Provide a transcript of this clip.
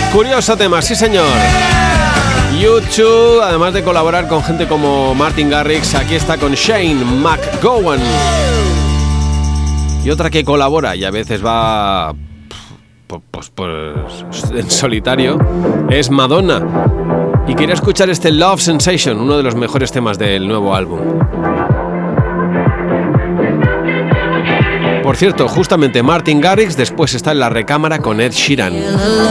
Curioso tema, sí señor. U2, además de colaborar con gente como Martin Garrix, aquí está con Shane MacGowan. Y otra que colabora y a veces va pues en solitario es Madonna. Y quería escuchar este Love Sensation, uno de los mejores temas del nuevo álbum. Por cierto, justamente Martin Garrix después está en la recámara con Ed Sheeran.